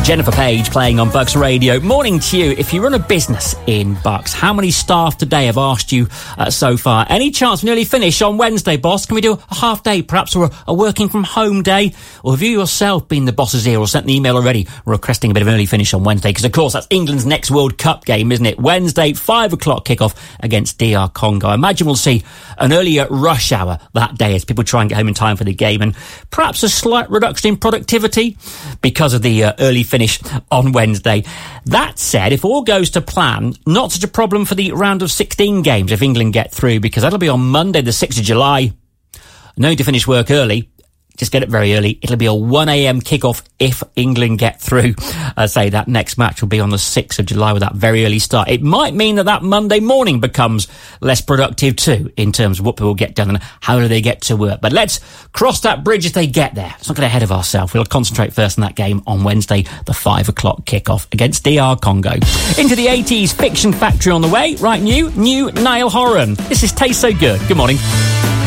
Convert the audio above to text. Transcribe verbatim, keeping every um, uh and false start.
Jennifer Page playing on Bucks Radio. Morning to you. If you run a business in Bucks, how many staff today have asked you uh, so far? Any chance we nearly finish on Wednesday, boss? Can we do a half day, perhaps, or a, a working from home day? Or have you yourself been the boss's ear or sent an email already requesting a bit of an early finish on Wednesday? Because, of course, that's England's next World Cup game, isn't it? Wednesday, five o'clock kickoff against D R Congo. I imagine we'll see an earlier rush hour that day as people try and get home in time for the game, and perhaps a slight reduction in productivity because of the uh, early finish on Wednesday. That said, if all goes to plan, not such a problem for the round of sixteen games if England get through, because that'll be on Monday the sixth of July. No need to finish work early. Just get it very early. It'll be a one a.m. kickoff if England get through. I say that next match will be on the sixth of July with that very early start. It might mean that that Monday morning becomes less productive too in terms of what people get done and how do they get to work. But let's cross that bridge if they get there. Let's not get ahead of ourselves. We'll concentrate first on that game on Wednesday, the five o'clock kickoff against D R Congo. Into the eighties Fiction Factory on the way. Right, new, new Niall Horan. This is Taste So Good. Good morning.